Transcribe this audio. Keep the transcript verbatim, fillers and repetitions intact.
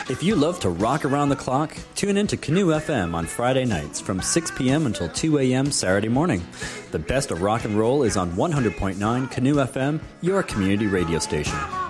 If you love to rock around the clock, tune in to Canoe F M on Friday nights from six p.m. until two a.m. Saturday morning. The best of rock and roll is on one hundred point nine Canoe F M, your community radio station.